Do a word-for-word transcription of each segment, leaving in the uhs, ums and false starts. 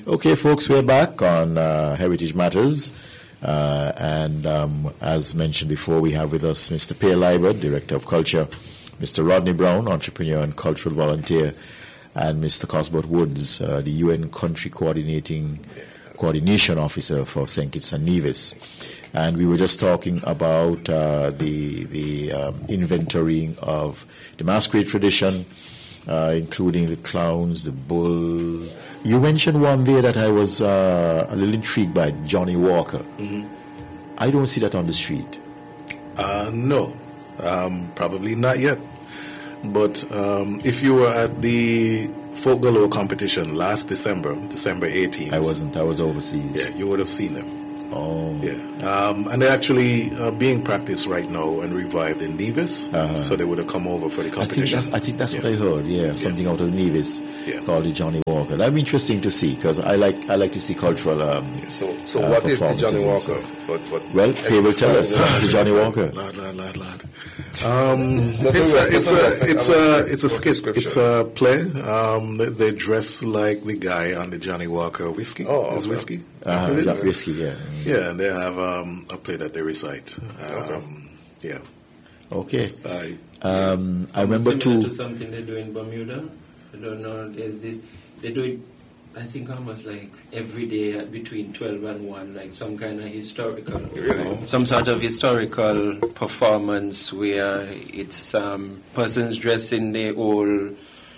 Okay, folks, we're back on uh, Heritage Matters. Uh, and um, as mentioned before, we have with us Mister Pierre Liebert, Director of Culture, Mister Rodney Brown, Entrepreneur and Cultural Volunteer, and Mister Cosbert Woods, uh, the U N Country Coordinating Coordination Officer for Saint Kitts and Nevis. And we were just talking about uh, the, the um, inventorying of the masquerade tradition, uh, including the clowns, the bull. You mentioned one there that I was uh, a little intrigued by, Johnny Walker. Mm-hmm. I don't see that on the street. Uh, no, um, probably not yet. But um, if you were at the Folk Galore competition last December, December eighteenth. I wasn't. I was overseas. Yeah, you would have seen them. Oh. Yeah. Um, and they're actually uh, being practiced right now and revived in Nevis. Uh-huh. So they would have come over for the competition. I think that's, I think that's yeah. what I heard, yeah. yeah. Something out of Nevis yeah. called the Johnny Walker. That'd be interesting to see, because I like I like to see cultural um, So, so uh, what is the Johnny Walker? So. What, what, well, Pay will tell us. What's the Johnny Walker? Lad, lad, lad, lad. Um, it's a, it's a, it's a, it's a skit. It's a play. Um, they, they dress like the guy on the Johnny Walker whiskey. Oh, okay. Is whiskey? Uh-huh, it that is? whiskey, yeah. Yeah, and they have um, a play that they recite. Um, Okay. Yeah. Okay. I, Um, I remember similar too. to something they do in Bermuda. I don't know. There's this. They do it. I think almost like every day at between twelve and one, like some kind of historical, Really? some sort of historical performance where it's um, persons dressed in the old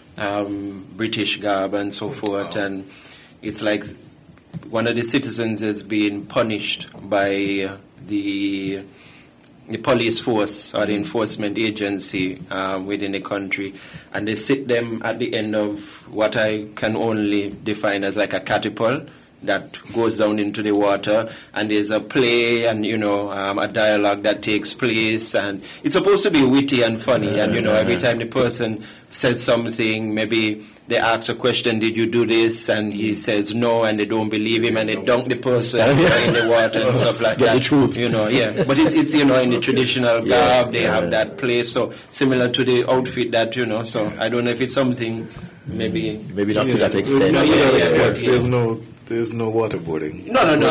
um, British garb and so forth, Oh. and it's like one of the citizens is being punished by the the police force or the enforcement agency um, within the country, and they sit them at the end of what I can only define as like a catapult that goes down into the water, and there's a play and, you know, um, a dialogue that takes place, and it's supposed to be witty and funny, and, you know, every time the person says something, maybe they ask a question, did you do this? And he says no, and they don't believe him, and they dunk the person in the water and stuff like Get that. the truth. You know, yeah. But it's, it's you know, in the traditional Yeah, garb, they yeah. have that place, so similar to the outfit that, you know, so I don't know if it's something, maybe... Maybe not to yeah, that extent. Not to Yeah, that yeah, extent. yeah. There's no, there's no waterboarding. No, no,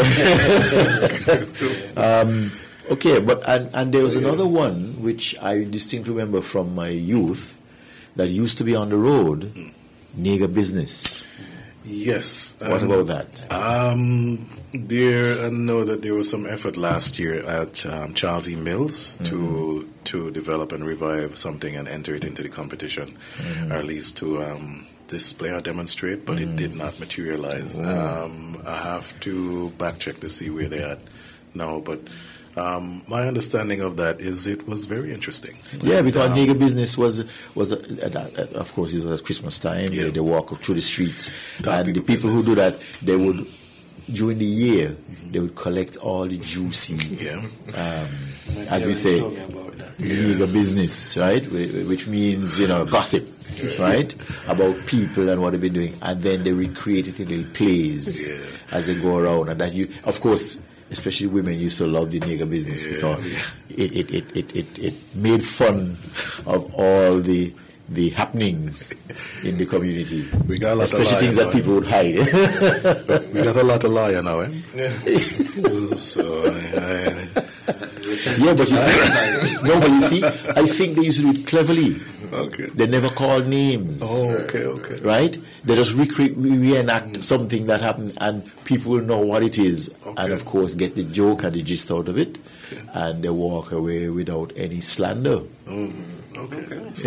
no. um, okay, but and, and there was another one which I distinctly remember from my youth that used to be on the road, mm. Nigger Business. Yes. What um, about that? Um, there, I know that there was some effort last year at um, Charles E. Mills mm-hmm. to to develop and revive something and enter it into the competition, mm-hmm. or at least to um, display or demonstrate, but mm-hmm. it did not materialize. Oh. Um, I have to backcheck to see where they're at now, but um, my understanding of that is it was very interesting. Yeah, and, because um, Nigger Business was, was a, a, a, of course, it was at Christmas time. Yeah. They, they walk through the streets. That and the people people business. who do that, they would, during the year, mm-hmm. they would collect all the juicy, Yeah. um, as we say, Nigger Business, right? Which means, you know, gossip. Right, about people and what they've been doing, and then they recreate it in little plays Yeah. as they go around, and that you, of course, especially women used to love the Nigger Business Yeah. because it it, it, it, it it made fun of all the the happenings in the community. We got a lot especially of things that people would hide. We got a lot of liar now, eh? Yeah. So I, I, yeah, but you see, no, but you see, I think they used to do it cleverly. Okay. They never called names. Oh, okay, okay. Right? They just recre- reenact mm. something that happened, and people will know what it is, Okay. and of course get the joke and the gist out of it, okay. and they walk away without any slander. Mm. Okay.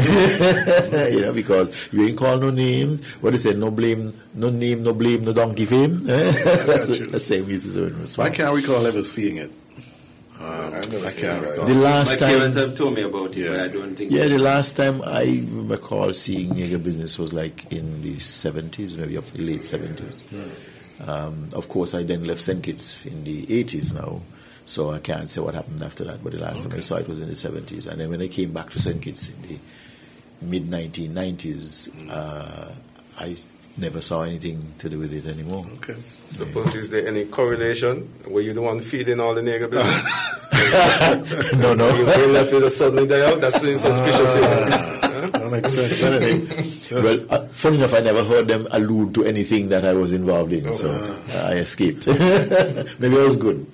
okay. You know, because you ain't call no names. What they say? No blame, no name, no blame, no donkey fame. That's the same uses of I can't recall ever seeing it. Um, I, I can't recall. The last My time, parents have told me about it, Yeah. but I don't think... yeah, the last time I recall seeing Nigger Business was like in the seventies, maybe up to the late seventies. Mm. Um, of course, I then left Saint Kitts in the eighties now, so I can't say what happened after that, but the last okay. time I saw it was in the seventies. And then when I came back to Saint Kitts in the mid nineteen nineties, mm. uh, I never saw anything to do with it anymore. Okay. Suppose, yeah. Is there any correlation? Were you the one feeding all the Nigger Business? no, no. You left it suddenly die out? That's suspicious. Uh, That makes sense, doesn't it? Well, uh, funny enough, I never heard them allude to anything that I was involved in, so uh, I escaped. Maybe I was good.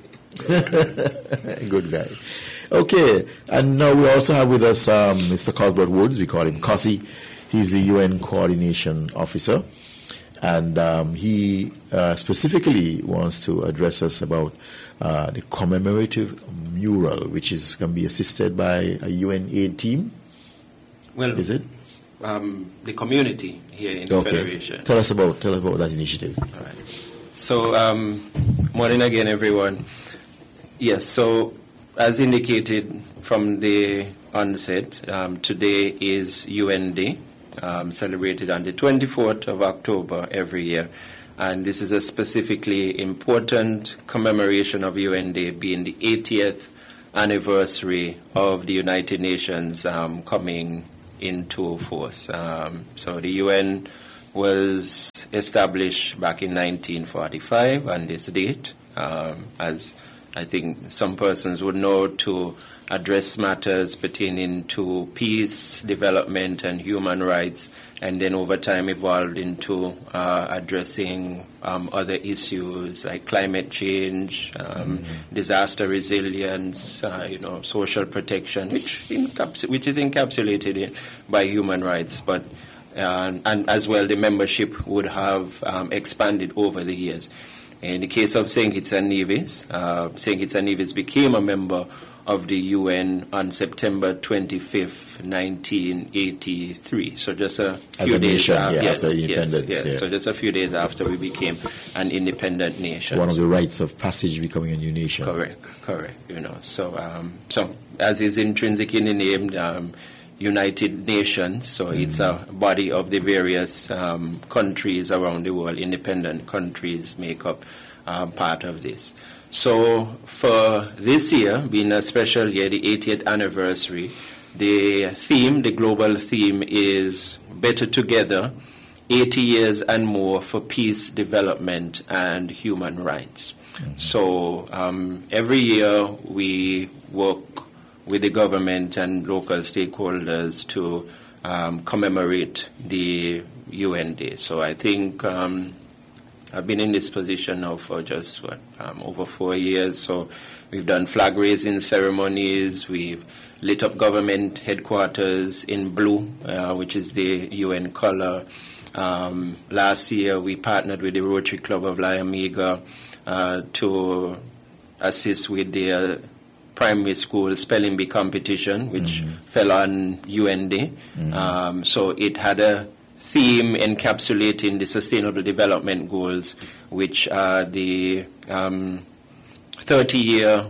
Good guy. Okay, and now we also have with us um, Mister Cosbert Woods. We call him Cossie. He's the U N Coordination Officer, and um, he uh, specifically wants to address us about uh, the commemorative mural, which is going to be assisted by a U N aid team. Well, is it? Um, the community here in the okay. Federation. Tell us about tell us about that initiative. All right. So, um, morning again, everyone. Yes. So, as indicated from the onset, um, today is U N Day, um, celebrated on the twenty-fourth of October every year. And this is a specifically important commemoration of U N Day, being the eightieth anniversary of the United Nations um, coming into force. Um, so the U N was established back in nineteen forty-five on this date, um, as I think some persons would know, to address matters pertaining to peace, development, and human rights, and then over time evolved into uh, addressing um, other issues like climate change, um, mm-hmm. disaster resilience, uh, you know, social protection, which encaps- which is encapsulated in, by human rights, but uh, and as well the membership would have um, expanded over the years. In the case of Saint Kitts and Nevis, uh, Saint Kitts and Nevis became a member of the U N on September twenty-fifth, nineteen eighty-three. So just a few As a days nation, after, yeah, yes, after independence. Yes, yes. Yeah. So just a few days after we became an independent nation. One of the rites of passage, becoming a new nation. Correct, correct. You know, so um, so as is intrinsic in the name, um, United Nations. So mm-hmm. it's a body of the various um, countries around the world. Independent countries make up um, part of this. So for this year, being a special year, the eightieth anniversary, the theme, the global theme is Better Together, eighty years and more for peace, development, and human rights. Mm-hmm. So um, every year we work with the government and local stakeholders to um, commemorate the U N Day. So I think um, I've been in this position now for just what, um, over four years. So we've done flag raising ceremonies. We've lit up government headquarters in blue, uh, which is the U N color. Um, last year we partnered with the Rotary Club of Lyamega uh, to assist with their primary school spelling bee competition, which mm-hmm. fell on U N Day. Mm-hmm. Um, so it had a theme encapsulating the Sustainable Development Goals, which are the um, thirty-year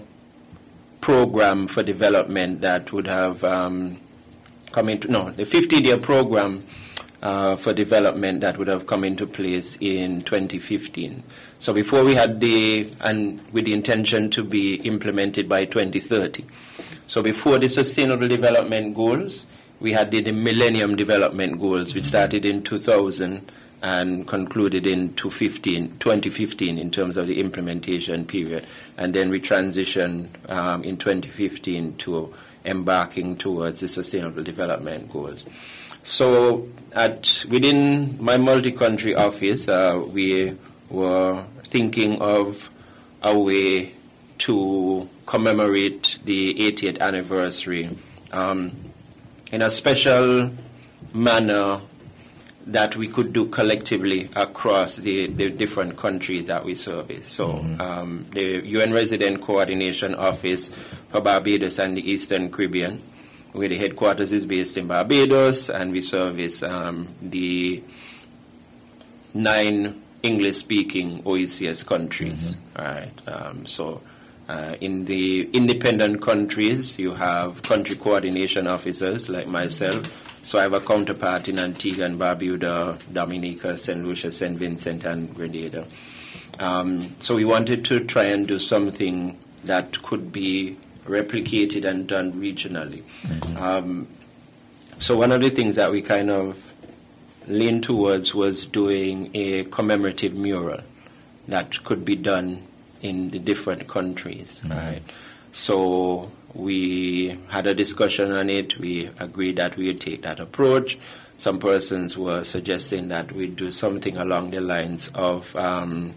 program for development that would have um, come into, no, the fifty-year program uh, for development that would have come into place in twenty fifteen. So before we had the, and with the intention to be implemented by twenty thirty. So before the Sustainable Development Goals, we had the, the Millennium Development Goals, which started in two thousand and concluded in twenty fifteen in terms of the implementation period. And then we transitioned um, in twenty fifteen to embarking towards the Sustainable Development Goals. So at within my multi-country office, uh, we were thinking of a way to commemorate the eightieth anniversary um, in a special manner that we could do collectively across the, the different countries that we service. So mm-hmm. um, the U N Resident Coordination Office for Barbados and the Eastern Caribbean, where the headquarters is based in Barbados, and we service um, the nine English-speaking O E C S countries. Mm-hmm. All right. Um, so uh, in the independent countries, you have country coordination officers like myself. So I have a counterpart in Antigua and Barbuda, Dominica, Saint Lucia, Saint Vincent, and Grenada. Um, so we wanted to try and do something that could be replicated and done regionally. Mm-hmm. Um, so one of the things that we kind of leaned towards was doing a commemorative mural that could be done in the different countries. Mm-hmm. Right. So we had a discussion on it. We agreed that we would take that approach. Some persons were suggesting that we do something along the lines of um,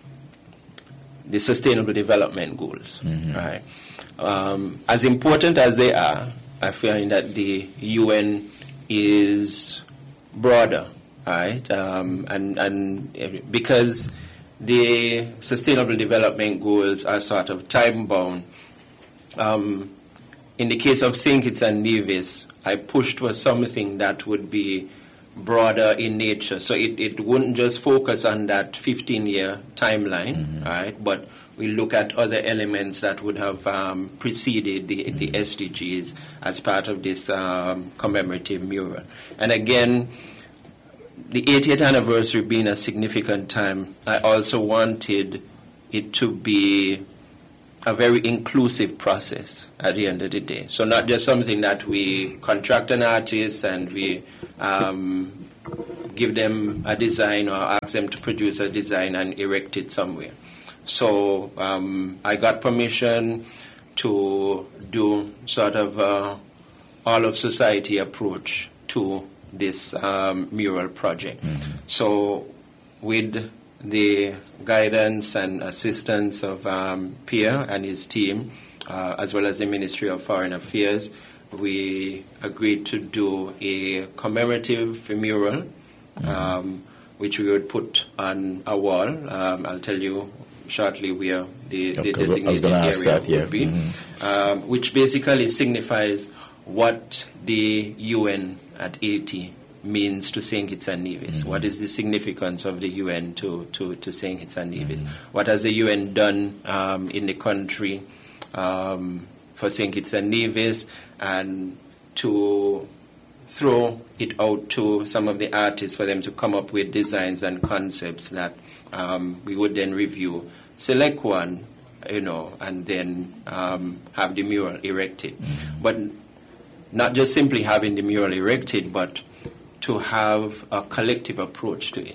the Sustainable Development Goals. Mm-hmm. Right? Um, as important as they are, I find that the U N is broader, right? Um, and and because the Sustainable Development Goals are sort of time-bound. Um, in the case of Saint Kitts and Nevis, I pushed for something that would be broader in nature. So it, it wouldn't just focus on that fifteen-year timeline, mm-hmm. right? But we look at other elements that would have um, preceded the, mm-hmm. the S D Gs as part of this um, commemorative mural. And again, the eightieth anniversary being a significant time, I also wanted it to be a very inclusive process at the end of the day. So not just something that we contract an artist and we um, give them a design or ask them to produce a design and erect it somewhere. So um, I got permission to do sort of a all of society approach to this um, mural project. Mm-hmm. So with the guidance and assistance of um, Pierre and his team, uh, as well as the Ministry of Foreign Affairs, we agreed to do a commemorative mural, mm-hmm. um, which we would put on a wall. Um, I'll tell you shortly where the, the designated area that, yeah. would be, mm-hmm. um, which basically signifies what the U N at eighty means to Saint Kitts and Nevis. Mm-hmm. What is the significance of the U N to, to, to Saint Kitts and Nevis? Mm-hmm. What has the U N done um, in the country um, for Saint Kitts and Nevis, and to throw it out to some of the artists for them to come up with designs and concepts that um, we would then review, select one, you know, and then um, have the mural erected. Mm-hmm. But not just simply having the mural erected, but to have a collective approach to it.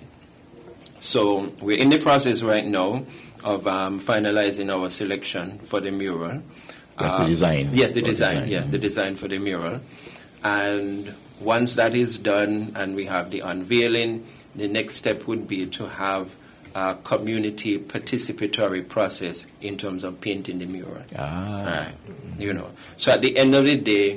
So we're in the process right now of um, finalizing our selection for the mural. That's um, the design. Yes, the design, design. yeah, mm-hmm. the design for the mural. And once that is done and we have the unveiling, the next step would be to have a community participatory process in terms of painting the mural. Ah. Right. You know. So at the end of the day,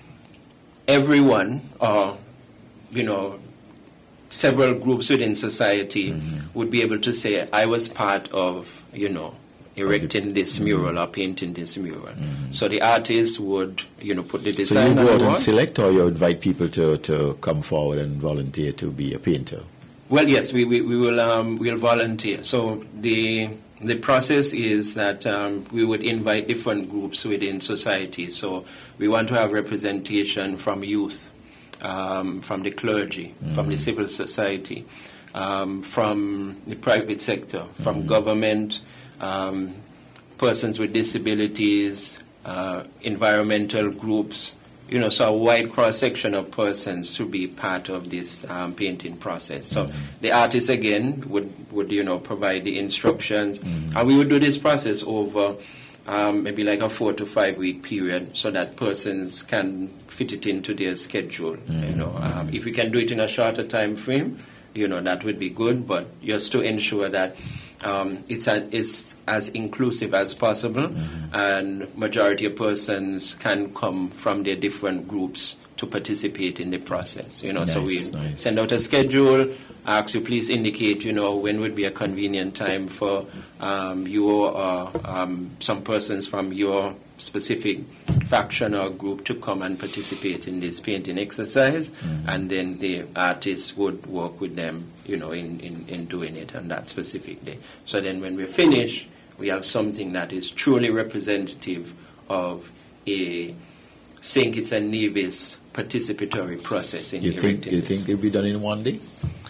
everyone, or you know, several groups within society mm-hmm. would be able to say, I was part of, you know, erecting this mm-hmm. mural or painting this mural. Mm-hmm. So the artist would, you know, put the design on So you go out and select, or you invite people to, to come forward and volunteer to be a painter? Well, yes, we, we, we will um, we'll volunteer. So the the process is that um, we would invite different groups within society. So we want to have representation from youth, um, from the clergy, mm-hmm. from the civil society, um, from the private sector, from mm-hmm. government, um, persons with disabilities, uh, environmental groups, you know, so a wide cross-section of persons to be part of this um, painting process. So mm-hmm. the artist, again, would, would, you know, provide the instructions. Mm-hmm. And we would do this process over um, maybe like a four to five week period so that persons can fit it into their schedule. Mm-hmm. You know, um, if we can do it in a shorter time frame, you know, that would be good, but just to ensure that Um, it's, a, it's as inclusive as possible, mm-hmm. and majority of persons can come from their different groups to participate in the process. You know, nice, so we nice. send out a schedule, ask you please indicate, you know, when would be a convenient time for um, you or um, some persons from your specific faction or group to come and participate in this painting exercise, mm-hmm. and then the artists would work with them, you know, in, in, in doing it on that specific day. So then when we finish, we have something that is truly representative of a Saint Kitts and Nevis participatory process in you think erecting You this. think it'll be done in one day?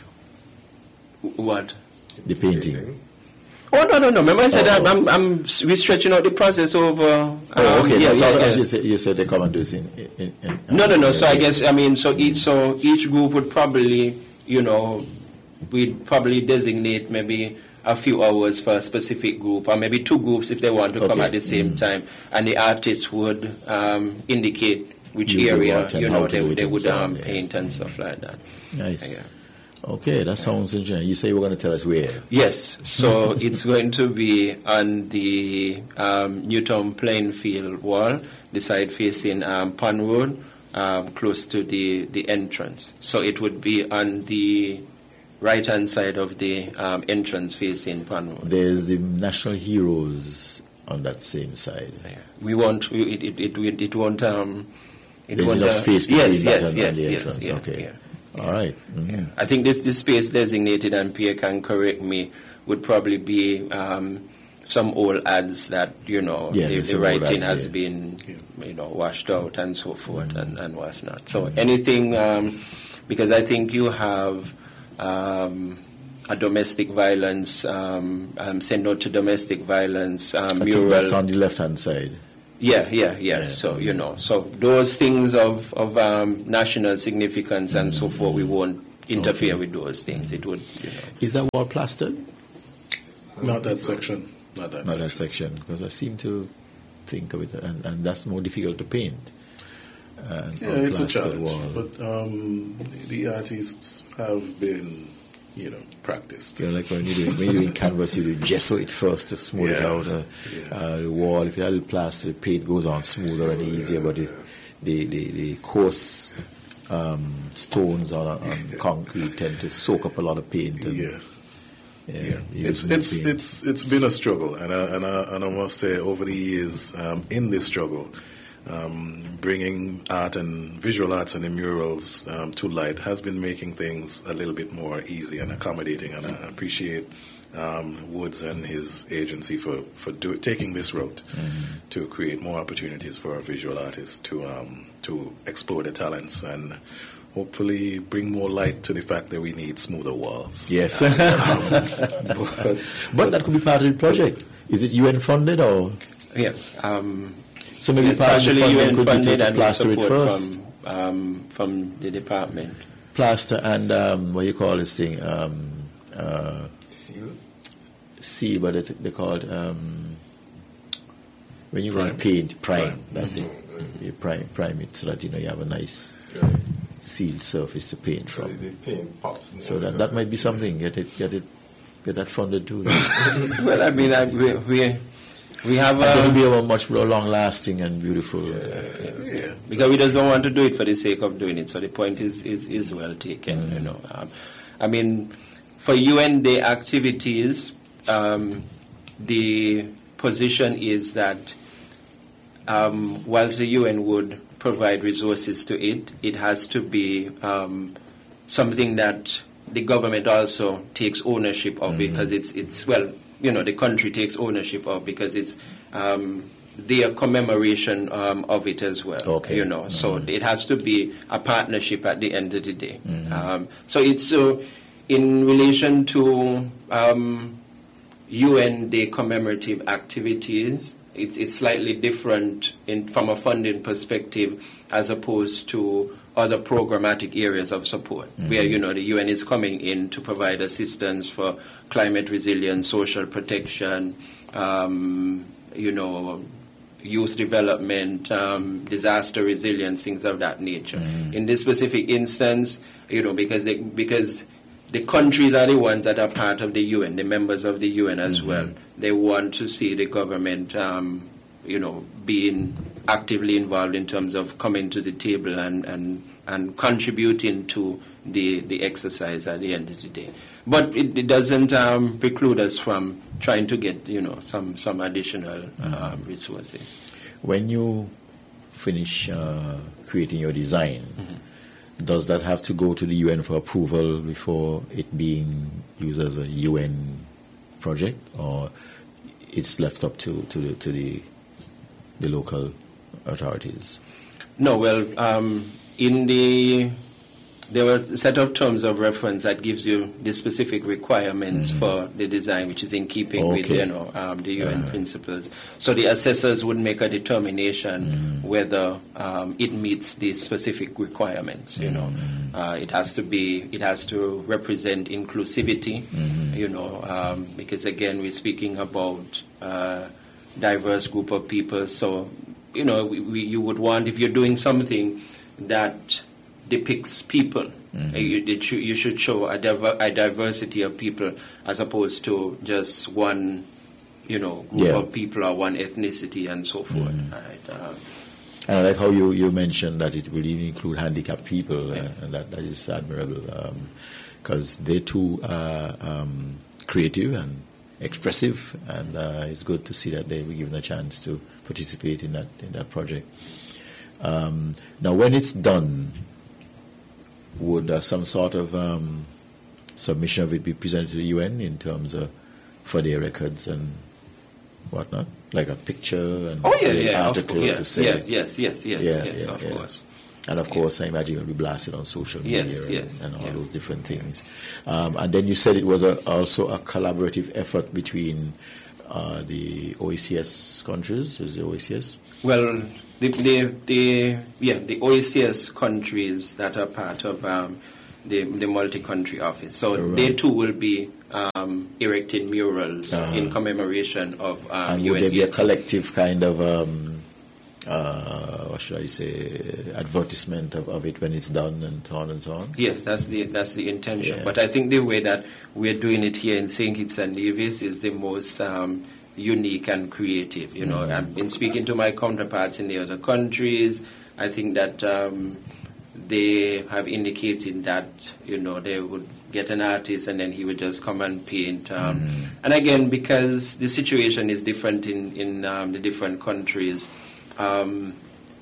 What? The painting. Oh, no, no, no. Remember I said oh. I'm, I'm, we're stretching out the process over... Um, oh, okay. Yeah, I thought yeah, yeah. You, said, you said they come and do this in... in, in no, no, no. So I guess, I mean, so each, so each group would probably, you know, we'd probably designate maybe a few hours for a specific group, or maybe two groups if they want to Okay. come at the same mm. time, and the artist would um, indicate which You area, want and you how know, to they, do it they and would so on, um, yeah. paint and stuff like that. Nice. Yeah. Okay, that sounds interesting. You say you were going to tell us where? Yes, so it's going to be on the um, Newtown playing field wall, the side facing um, Pond Road, um, close to the, the entrance. So it would be on the right-hand side of the um, entrance facing Pond Road. There's the national heroes on that same side. Yeah. We won't, we, it, it, it, it won't, um, it There's won't, enough uh, space between yes, that yes, and, yes, and the yes, entrance. yeah, okay. yeah. All right. Mhm. I think this, this space designated, and Pierre can correct me, would probably be um, some old ads that, you know, Yeah, the, there's the some old writing ads, has yeah. been, Yeah. you know, washed out and so forth and, and whatnot. So anything, um, because I think you have um, a domestic violence, um, um, send note to domestic violence um, I think mural. that's on the left-hand side. Yeah, yeah, yeah, Yeah. So, you know, so those things of, of um, national significance and so forth, we won't interfere Okay. with those things. It would, you know. Is that wall plastered? Not that section. Not that Not section. that section, because I seem to think of it, and, and that's more difficult to paint. Uh, Yeah, it's a unplastered challenge. wall. But um, the artists have been, you know, practiced. You know, like when you do when you do in canvas, you do gesso it first to smooth it Yeah. out. Uh, Yeah. uh, the wall, if you have a little plaster, the paint goes on smoother and easier. But the the, the, the coarse um, stones on, on concrete tend to soak up a lot of paint. And, Yeah. yeah, Yeah, you it's use new it's paint. it's it's been a struggle, and I, and I, and I must say, over the years, um, in this struggle, um, bringing art and visual arts and the murals um, to light has been making things a little bit more easy and accommodating. And I appreciate um, Woods and his agency for for do, taking this route Mm-hmm. to create more opportunities for our visual artists to um, to explore their talents and hopefully bring more light to the fact that we need smoother walls. Yes. but, But that could be part of the project. Is it U N funded or? Yeah. Um, So maybe yeah, part of the partially funding U N could be funded to and with plaster it support first. from, um, from the department. Plaster and um, what do you call this thing? Um, uh, Seal? seal, but it, they call it um, when you Prime. paint prime. Prime. That's it. You prime prime it so that you know you have a nice Right. sealed surface to paint So from. the paint pops. So that, that might be something. Get it, get it, get that funded too. Well, I mean, I, we, we we have It's going to a, be a much more long-lasting and beautiful. yeah. because we just don't want to do it for the sake of doing it. So the point is is, is well taken. You know, um, I mean, for U N Day activities, um, the position is that um, whilst the U N would provide resources to it, it has to be um, something that the government also takes ownership of, because it's it's well, you know, the country takes ownership of, because it's um, their commemoration um, of it as well. Okay. You know, so it has to be a partnership at the end of the day. Um, so it's so in relation to um, U N Day commemorative activities, it's it's slightly different in from a funding perspective as opposed to other programmatic areas of support, where, you know, the U N is coming in to provide assistance for climate resilience, social protection, um, you know, youth development, um, disaster resilience, things of that nature. In this specific instance, you know, because they, because the countries are the ones that are part of the U N, the members of the U N as well. They want to see the government, um, you know, being actively involved in terms of coming to the table and, and, and contributing to the, the exercise at the end of the day. But it, it doesn't um, preclude us from trying to get, you know, some, some additional um, resources. When you finish uh, creating your design, does that have to go to the U N for approval before it being used as a U N project, or it's left up to, to the to the the local authorities? No, well, um, in the there were a set of terms of reference that gives you the specific requirements mm-hmm. for the design, which is in keeping okay. with you know um, the U N uh-huh. principles. So the assessors would make a determination mm-hmm. whether um, it meets the specific requirements. You know, mm-hmm. uh, it has to be, it has to represent inclusivity. Mm-hmm. You know, um, because again we're speaking about uh, diverse group of people. So you know, we, we, you would want, if you're doing something that depicts people, mm-hmm. you, it sh- you should show a, diver- a diversity of people as opposed to just one, you know, group yeah. of people or one ethnicity and so forth. Mm-hmm. Right? Uh, and I like how you, you mentioned that it will even include handicapped people, yeah. uh, and that, that is admirable, because um, they too are um, creative and expressive, and uh, it's good to see that they were given a chance to participate in that in that project. Um, now, when it's done, would uh, some sort of um, submission of it be presented to the U N in terms of for their records and whatnot, like a picture and oh, yeah, an yeah, article yeah, to say? Yeah, yes, yes, yes, yeah, yes, yeah, of yeah. course. And of yeah. course, I imagine it will be blasted on social media yes, and, yes, and all yeah. those different things. Um, and then you said it was a, also a collaborative effort between uh, the O E C S countries. Is the O E C S? Well, the, the, the yeah the O E C S countries that are part of um, the the multi-country office. So right. they too will be um, erecting murals uh-huh. in commemoration of um, and U would N there be a collective kind of um, uh, what should I say, advertisement of, of it when it's done and so on and so on? Yes, that's the that's the intention. Yeah. But I think the way that we're doing it here in Saint Kitts and Nevis is the most um, unique and creative. You know, mm-hmm. I've been speaking to my counterparts in the other countries. I think that um, they have indicated that, you know, they would get an artist and then he would just come and paint. Um, mm-hmm. And again, because the situation is different in, in um, the different countries, um,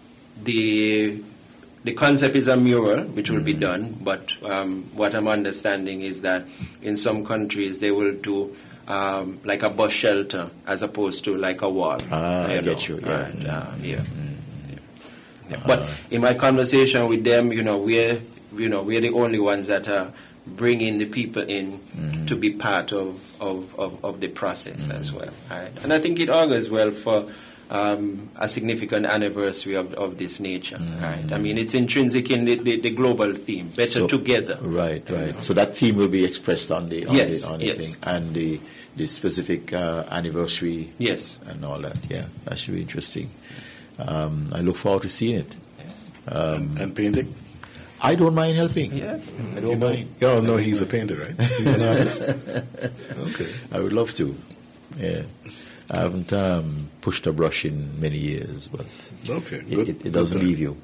the the concept is a mural, which will mm-hmm. be done, but um, what I'm understanding is that in some countries they will do um, like a bus shelter as opposed to like a wall. Ah, I know. get you, yeah. And, uh, yeah. Mm-hmm. yeah. yeah. But in my conversation with them, you know, we're, you know, we're the only ones that are bringing the people in mm-hmm. to be part of, of, of, of the process mm-hmm. as well. Right? And I think it augurs well for Um, a significant anniversary of, of this nature, mm. right? I mean, it's intrinsic in the, the, the global theme, better so, together. Right, right. Know? So that theme will be expressed on the on yes, the, on the yes. thing, and the the specific uh, anniversary, yes, and all that. Yeah, that should be interesting. Um, I look forward to seeing it. Um, and, and painting. I don't mind helping. Yeah, I don't you know, mind. Y'all know he's a painter, right? He's an artist. Okay, I would love to. Yeah. I haven't um, pushed a brush in many years, but okay, it, good, it, it doesn't leave you.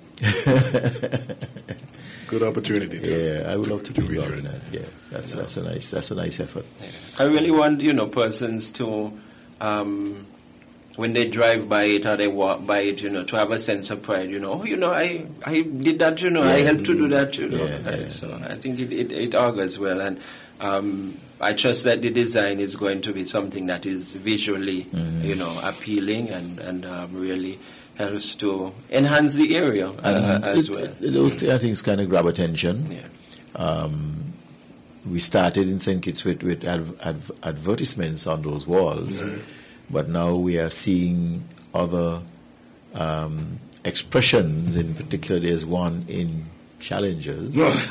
Good opportunity. To, yeah, I would to, love to, to be involved in that. Yeah, that's no. that's a nice that's a nice effort. Yeah. I really want you know persons to, um, when they drive by it or they walk by it, you know, to have a sense of pride. You know, oh, you know, I I did that. You know, yeah. I helped to do that. You know, yeah, yeah. So I think it, it, it augurs well and. Um, I trust that the design is going to be something that is visually, mm-hmm. you know, appealing and and um, really helps to enhance the area uh, as it, well. It, those things kind of grab attention. Yeah. Um, we started in Saint Kitts with, with adv- adv- advertisements on those walls, mm-hmm. but now we are seeing other um, expressions. In particular, there's one in Challengers.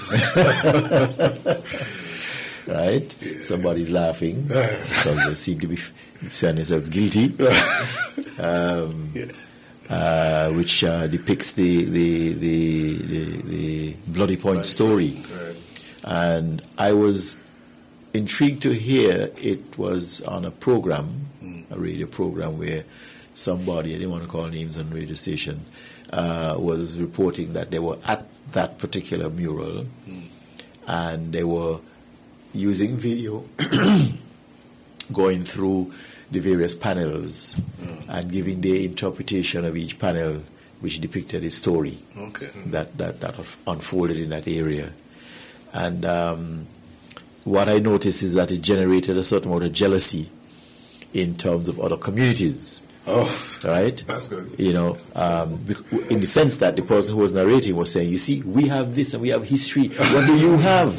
Right? Yeah. Somebody's laughing. So they seem to be feeling themselves guilty. um, yeah. uh, which uh, depicts the the, the the the Bloody Point right. story. Right. And I was intrigued to hear it was on a program, mm. a radio program, where somebody, I didn't want to call names on the radio station, uh, was reporting that they were at that particular mural mm. and they were using video, going through the various panels mm. and giving their interpretation of each panel, which depicted a story okay. that, that, that unfolded in that area. And um, what I noticed is that it generated a certain amount of jealousy in terms of other communities Oh, right? That's good. You know, um, bec- in the sense that the person who was narrating was saying, you see, we have this and we have history. What do you have?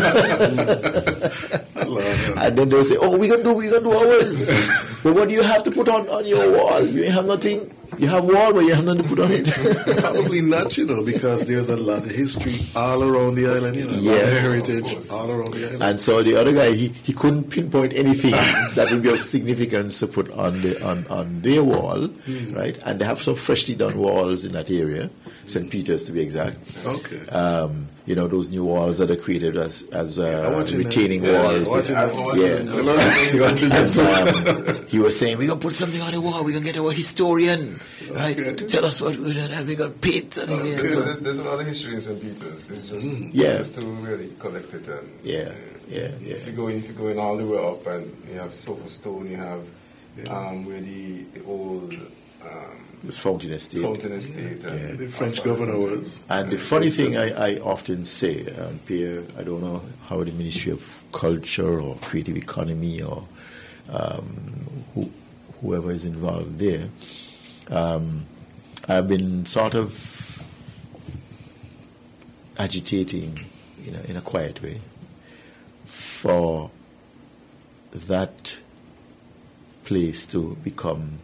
And then they'll say, oh, we're going to do, we're going to do ours. But what do you have to put on, on your wall? You ain't have nothing. You have wall, but you have nothing to put on it. Probably not, you know, because there's a lot of history all around the island, you know, a Yeah. lot of heritage all around the island. And so the other guy, he, he couldn't pinpoint anything that would be of significance to put on the on, on their wall, Mm. right? And they have some freshly done walls in that area, Saint Peter's to be exact. Okay. Um, you know, those new walls that are created as as I'm uh, watching retaining that. Yeah, walls. yeah, watching I'm that. watching Yeah. it. You're watching that too. And, um, he was saying, we're going to put something on the wall. We're going to get our historian, right, Okay. to tell us what we're going to We're going to paint. And Okay. There's, so, there's, there's a lot of history in Saint Peter's. It's just, Yeah. just to really collect it. And, Yeah, yeah, yeah. If you go in, if you go in all the way up, and you have Sofa Stone, you have Yeah. um, where the, the old um, This Fountain Estate. Fountain Estate. Yeah. And The French also- governor was. And the funny thing I, I often say, um, Pierre, I don't know how the Ministry of Culture or Creative Economy or um, who, whoever is involved there, um, I've been sort of agitating in a, in a quiet way for that place to become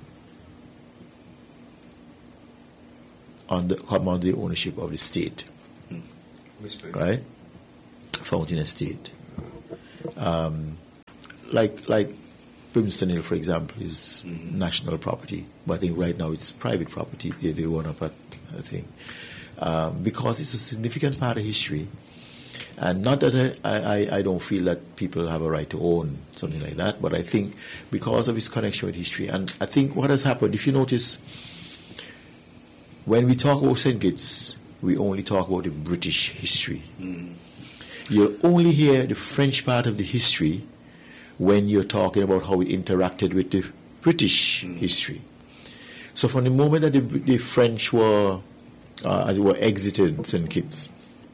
under, come under the ownership of the state, Which place? right? Fountain Estate. Um, like like Brimstone Hill, for example, is Mhm. national property, but I think right now it's private property. They, they own up at, I think, um, because it's a significant part of history. And not that I, I, I don't feel that people have a right to own something like that, but I think because of its connection with history. And I think what has happened, if you notice, when we talk about Saint Kitts, we only talk about the British history. Mm. You'll only hear the French part of the history when you're talking about how it interacted with the British Mm. history. So from the moment that the, the French were, uh, as it were, exited Saint Kitts,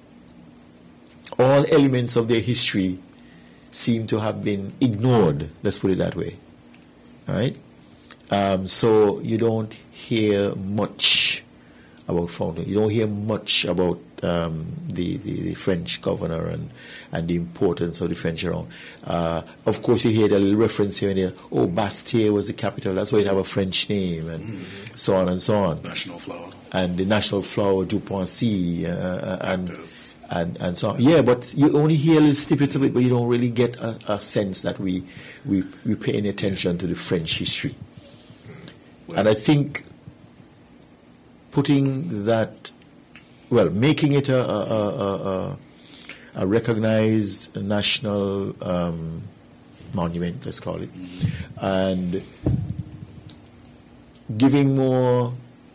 all elements of their history seem to have been ignored, let's put it that way. All right? Um, so you don't hear much about Fountain. You don't hear much about um, the, the, the French governor and, and the importance of the French around. Uh, of course, you hear the little reference here and there. Oh, Bastia was the capital. That's why it have a French name, and Mm-hmm. so on and so on. National flower. And the national flower, Duponcy, uh, and, Actors. and and so on. Yeah, but you only hear little snippets of it, but you don't really get a, a sense that we we we pay any attention to the French history. Well, And I think putting that, well, making it a, a, a, a, a recognized national um, monument, let's call it, and giving more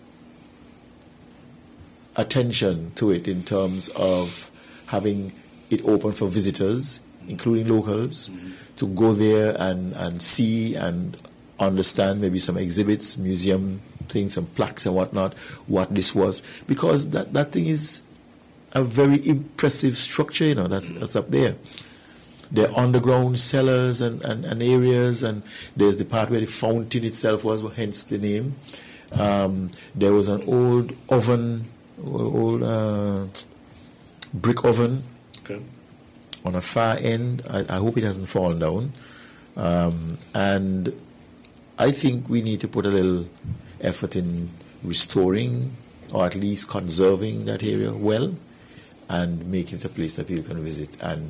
attention to it in terms of having it open for visitors, including locals, to go there and, and see and understand maybe some exhibits, museum things, some plaques and whatnot, what this was. Because that, that thing is a very impressive structure, you know, that's, that's up there. There are underground cellars and, and, and areas, and there's the part where the fountain itself was, hence the name. Um, there was an old oven, old uh, brick oven okay. on a far end. I, I hope it hasn't fallen down. Um, and I think we need to put a little effort in restoring or at least conserving that area well and making it a place that people can visit and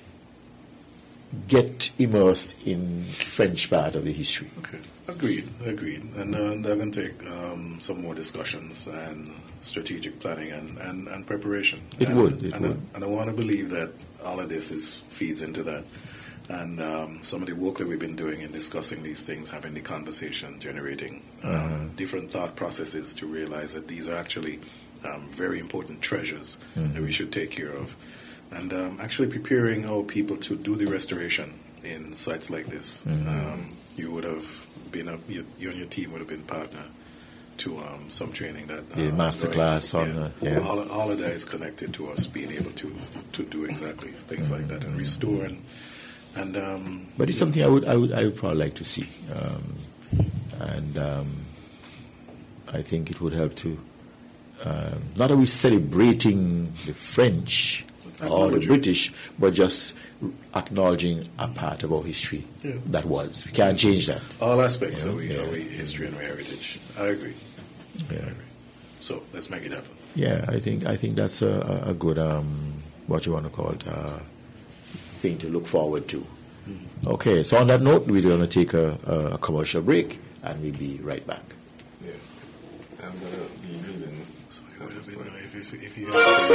get immersed in French part of the history. Okay, agreed, agreed. And uh, they're going to take um, some more discussions and strategic planning and, and, and preparation. It and, would, it and, would. I, and I want to believe that all of this is feeds into that. And um, some of the work that we've been doing in discussing these things, having the conversation, generating um, Uh-huh. different thought processes to realize that these are actually um, very important treasures Mhm. that we should take care of. And um, actually preparing our people to do the restoration in sites like this. Mhm. Um, you would have been, a, you, you and your team would have been partner to um, some training that... The uh, master going- class on, uh, yeah. All, all of that is connected to us being able to, to do exactly things like that and restore and... and um, But it's something I would, I would, I would probably like to see. Um, and um, I think it would help to, um, not are we celebrating the French or the British, but just acknowledging a part of our history yeah. that was. We can't change that. All aspects you know? of we, yeah. our history and our heritage. I agree. Yeah. I agree. So let's make it happen. Yeah, I think I think that's a, a good um, what you want to call it uh, thing to look forward to. Mm-hmm. Okay, so on that note, we're going to take a, a commercial break, and we'll be right back. Yeah, I'm going to be leaving. So you would have been if, if you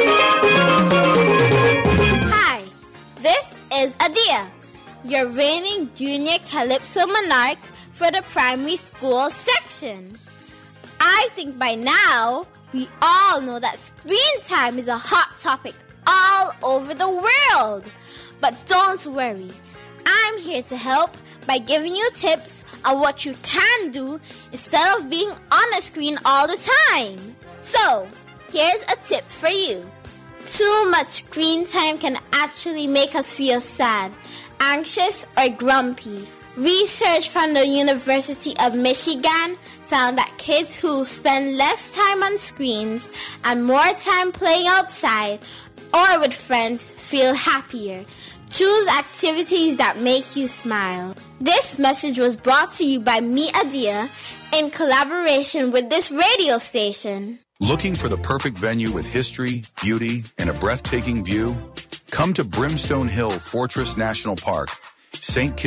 Hi, this is Adia, your reigning junior Calypso monarch for the primary school section. I think by now, we all know that screen time is a hot topic all over the world. But don't worry, I'm here to help by giving you tips on what you can do instead of being on a screen all the time. So, here's a tip for you. Too much screen time can actually make us feel sad, anxious, or grumpy. Research from the University of Michigan found that kids who spend less time on screens and more time playing outside or with friends feel happier. Choose activities that make you smile. This message was brought to you by me, Adia, in collaboration with this radio station. Looking for the perfect venue with history, beauty, and a breathtaking view? Come to Brimstone Hill Fortress National Park, Saint Kitts